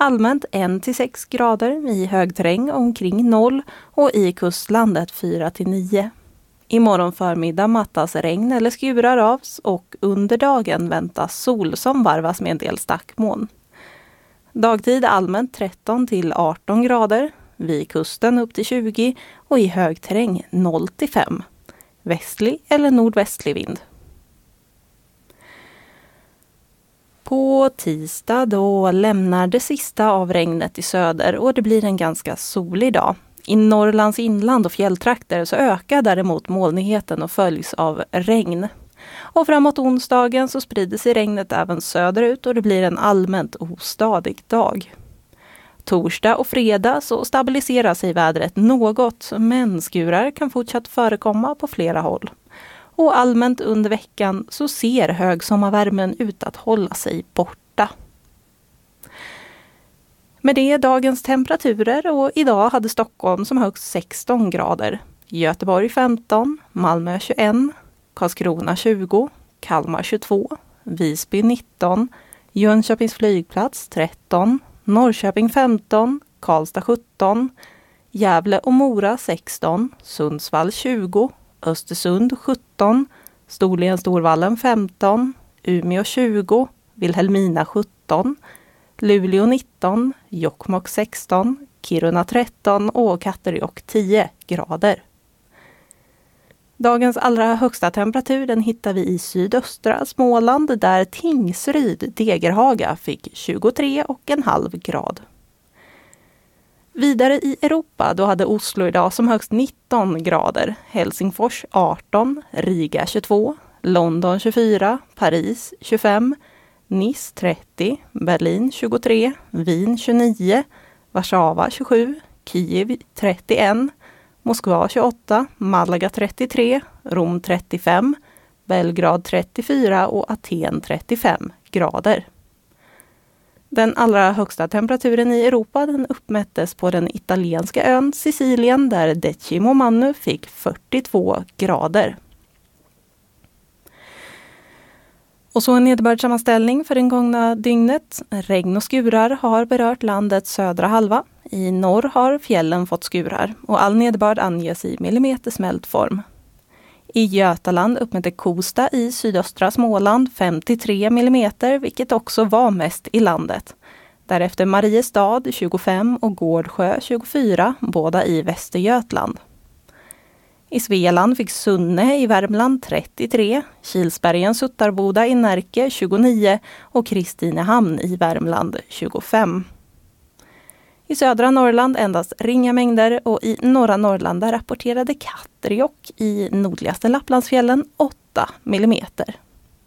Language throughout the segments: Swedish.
allmänt 1-6 grader, i högterräng omkring 0 och i kustlandet 4-9. Imorgon förmiddag mattas regn eller skurar av och under dagen väntas sol som varvas med en del stackmoln. Dagtid allmänt 13-18 grader, vid kusten upp till 20 och i högterräng 0-5. Västlig eller nordvästlig vind. På tisdag då lämnar det sista av regnet i söder och det blir en ganska solig dag. I Norrlands inland och fjälltrakter så ökar däremot molnigheten och följs av regn. Och framåt onsdagen så sprider sig regnet även söderut och det blir en allmänt ostadig dag. Torsdag och fredag så stabiliserar sig vädret något, men skurar kan fortsatt förekomma på flera håll. Och allmänt under veckan så ser högsommarvärmen ut att hålla sig borta. Med det dagens temperaturer och idag hade Stockholm som högst 16 grader. Göteborg 15, Malmö 21, Karlskrona 20, Kalmar 22, Visby 19, Jönköpings flygplats 13, Norrköping 15, Karlstad 17, Gävle och Mora 16, Sundsvall 20, Östersund 17, Storvallen 15, Umeå 20, Vilhelmina 17, Luleå 19, Jokkmokk 16, Kiruna 13 och Katterjåkk 10 grader. Dagens allra högsta temperatur den hittar vi i sydöstra Småland där Tingsryd, Degerhaga fick 23,5 grad. Vidare i Europa då hade Oslo idag som högst 19 grader, Helsingfors 18, Riga 22, London 24, Paris 25, Nice 30, Berlin 23, Wien 29, Warszawa 27, Kiev 31, Moskva 28, Malaga 33, Rom 35, Belgrad 34 och Aten 35 grader. Den allra högsta temperaturen i Europa den uppmättes på den italienska ön Sicilien där Decimo Manu fick 42 grader. Och så en nederbördssammanställning för den gångna dygnet. Regn och skurar har berört landets södra halva. I norr har fjällen fått skurar och all nederbörd anges i millimetersmältform. I Götaland uppmätte Kosta i sydöstra Småland 53 millimeter, vilket också var mest i landet. Därefter Mariestad 25 och Gårdsjö 24, båda i Västergötland. I Svealand fick Sunne i Värmland 33, Kilsbergen Suttarboda i Närke 29 och Kristinehamn i Värmland 25. I södra Norrland endast ringa mängder och i norra Norrland där rapporterade Katterjåkk i nordligaste Lapplandsfjällen 8 millimeter.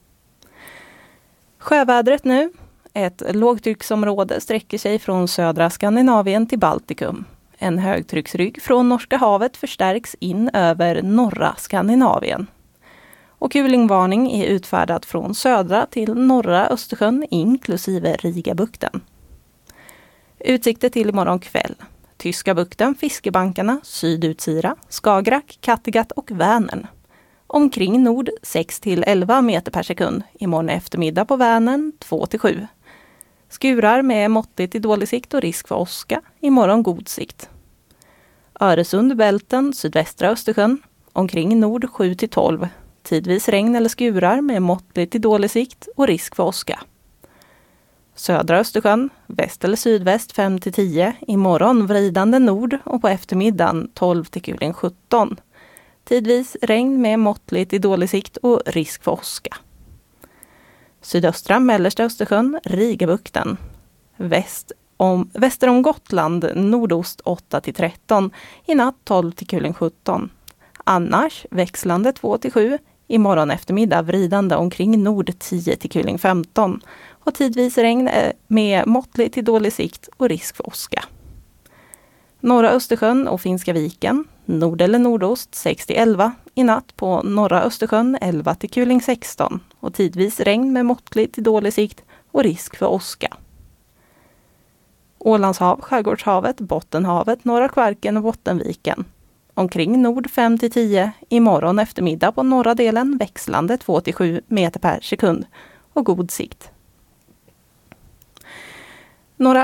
Sjövädret nu. Ett lågtrycksområde sträcker sig från södra Skandinavien till Baltikum. En högtrycksrygg från Norska havet förstärks in över norra Skandinavien. Och kulingvarning är utfärdad från södra till norra Östersjön inklusive Rigabukten. Utsikter till imorgon kväll. Tyska bukten, Fiskebankarna, Sydutsira, Skagerrak, Kattegatt och Vänern. Omkring nord 6-11 meter per sekund. Imorgon eftermiddag på Vänern 2-7. Skurar med måttligt till dålig sikt och risk för åska. Imorgon god sikt. Öresund, Bälten, sydvästra Östersjön. Omkring nord 7-12. Tidvis regn eller skurar med måttligt till dålig sikt och risk för åska. Södra Östersjön, väst eller sydväst 5-10. Imorgon vridande nord och på eftermiddagen 12-17. Tidvis regn med måttligt till dålig sikt och risk för åska. Sydöstra mellersta Östersjön, Rigabukten. Väster om Gotland, nordost 8-13. I natt 12-17. Annars växlande 2-7. Imorgon eftermiddag vridande omkring nord 10-15. Och tidvis regn med måttligt till dålig sikt och risk för åska. Norra Östersjön och Finska viken, nord eller nordost 6-11. I natt på norra Östersjön 11-16. Och tidvis regn med måttligt till dålig sikt och risk för åska. Ålandshav, Skärgårdshavet, Bottenhavet, Norra Kvarken och Bottenviken. Omkring nord 5-10, imorgon eftermiddag på norra delen växlande 2-7 meter per sekund och god sikt.